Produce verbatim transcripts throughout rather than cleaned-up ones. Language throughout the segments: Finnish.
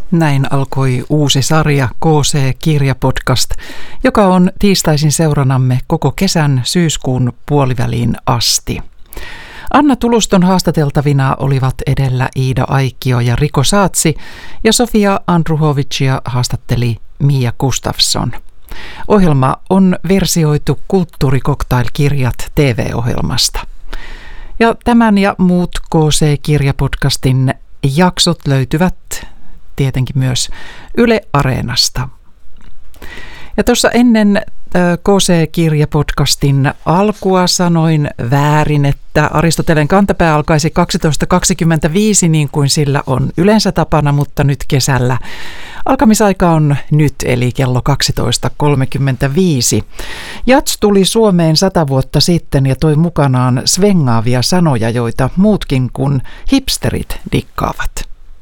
Näin alkoi uusi sarja K C-kirjapodcast, joka on tiistaisin seuranamme koko kesän syyskuun puoliväliin asti. Anna Tuluston haastateltavina olivat edellä Iida Aikio ja Riko Saatsi ja Sofia Andruhovicia haastatteli Mia Gustafsson. Ohjelma on versioitu Kulttuurikoktail-kirjat T V-ohjelmasta. Ja tämän ja muut K C-kirjapodcastin jaksot löytyvät tietenkin myös Yle Areenasta. Ja tuossa ennen K C-kirjapodcastin alkua sanoin väärin, että Aristotelen kantapää alkaisi kaksitoista kaksikymmentäviisi niin kuin sillä on yleensä tapana, mutta nyt kesällä alkamisaika on nyt eli kello kaksitoista kolmekymmentäviisi. Jats tuli Suomeen sata vuotta sitten ja toi mukanaan svengaavia sanoja, joita muutkin kuin hipsterit dikkaavat.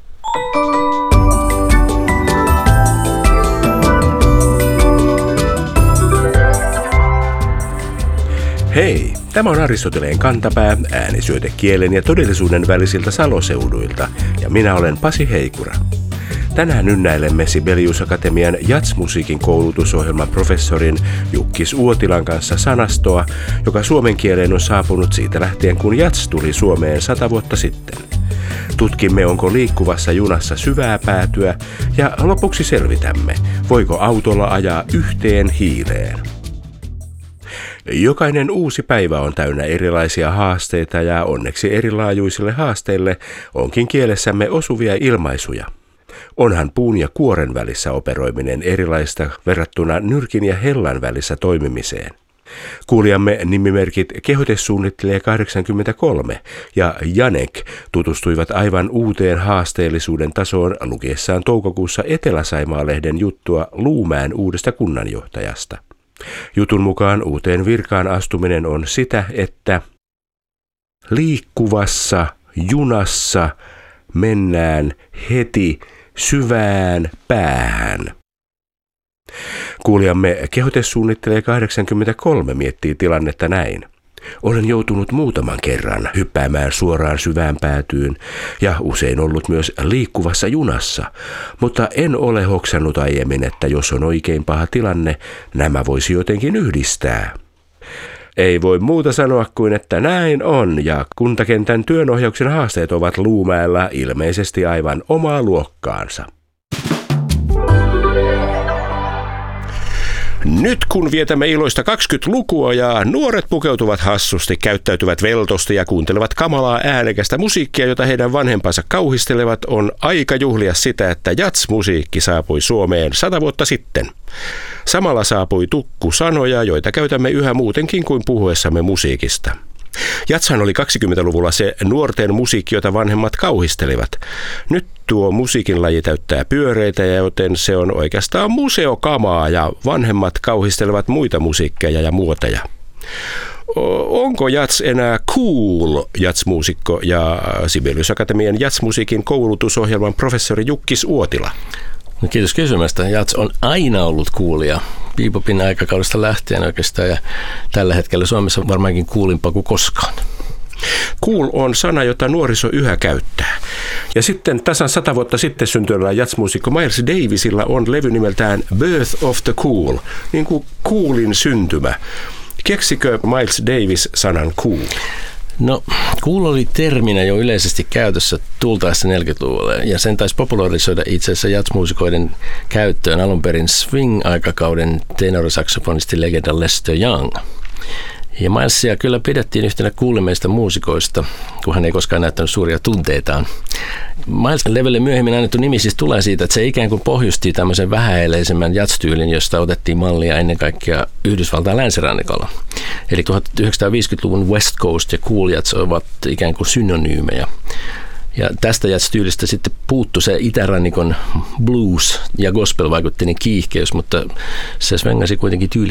Hei, tämä on Aristoteleen kantapää, äänisyöte kielen ja todellisuuden välisiltä saloseuduilta, ja minä olen Pasi Heikura. Tänään ynnäilemme Sibelius Akatemian jatsmusiikin koulutusohjelman professorin Jukkis Uotilan kanssa sanastoa, joka suomen kieleen on saapunut siitä lähtien, kun jats tuli Suomeen sata vuotta sitten. Tutkimme, onko liikkuvassa junassa syvää päätyä, ja lopuksi selvitämme, voiko autolla ajaa yhteen hiileen. Jokainen uusi päivä on täynnä erilaisia haasteita ja onneksi erilaajuisille haasteille onkin kielessämme osuvia ilmaisuja. Onhan puun ja kuoren välissä operoiminen erilaista verrattuna nyrkin ja hellan välissä toimimiseen. Kuulijamme nimimerkit Kehotesuunnittelija kahdeksankymmentäkolme ja Janek tutustuivat aivan uuteen haasteellisuuden tasoon lukiessaan toukokuussa Etelä-Saimaa-lehden juttua Luumäen uudesta kunnanjohtajasta. Jutun mukaan uuteen virkaan astuminen on sitä, että liikkuvassa junassa mennään heti syvään päähän. Kuulijamme Kehotesuunnittelija kahdeksankymmentäkolme miettii tilannetta näin. Olen joutunut muutaman kerran hyppäämään suoraan syvään päätyyn ja usein ollut myös liikkuvassa junassa, mutta en ole hoksannut aiemmin, että jos on oikein paha tilanne, nämä voisi jotenkin yhdistää. Ei voi muuta sanoa kuin, että näin on, ja kuntakentän työnohjauksen haasteet ovat Luumäellä ilmeisesti aivan omaa luokkaansa. Nyt kun vietämme iloista kaksikymmentälukua ja nuoret pukeutuvat hassusti, käyttäytyvät veltosti ja kuuntelevat kamalaa äänekästä musiikkia, jota heidän vanhempansa kauhistelevat, on aika juhlia sitä, että jats-musiikki saapui Suomeen sata vuotta sitten. Samalla saapui tukku sanoja, joita käytämme yhä muutenkin kuin puhuessamme musiikista. Jatshan oli kaksikymmentäluvulla se nuorten musiikki, jota vanhemmat kauhistelivat. Nyt tuo musiikin laji täyttää pyöreitä, ja joten se on oikeastaan museokamaa ja vanhemmat kauhistelevat muita musiikkeja ja muoteja. Onko jats enää cool jatsmuusikko ja Sibelius Akatemian jatsmusiikin koulutusohjelman professori Jukkis Uotila? No kiitos kysymästä. Jats on aina ollut coolia. Bebopin aikakaudesta lähtien oikeastaan ja tällä hetkellä Suomessa on varmaankin coolimpaa kuin koskaan. Cool on sana, jota nuoriso yhä käyttää. Ja sitten tasan sata vuotta sitten syntyneellä jatsmuusikko Miles Davisilla on levy nimeltään Birth of the Cool, niin kuin coolin syntymä. Keksikö Miles Davis sanan cool? No, cool oli terminä jo yleisesti käytössä tultaessa neljäkymmentäluvulle, ja sen taisi popularisoida itse asiassa jatsmuusikoiden käyttöön alun perin swing-aikakauden tenorisaksofonisti legenda Lester Young. Ja Milesia kyllä pidettiin yhtenä kuulimeista muusikoista, kun hän ei koskaan näyttänyt suuria tunteitaan. Milesin levylle myöhemmin annettu nimi siis tulee siitä, että se ikään kuin pohjusti tämmöisen vähäeleisemmän jatstyylin, josta otettiin mallia ennen kaikkea Yhdysvaltain länsirannikolla. Eli tuhatyhdeksänsataaviisikymmentäluvun West Coast ja cool jats ovat ikään kuin synonyymejä. Ja tästä jazz-tyylistä sitten puuttui se itärannikon blues ja gospel-vaikutteinen kiihkeys, mutta se svengasi kuitenkin tyyli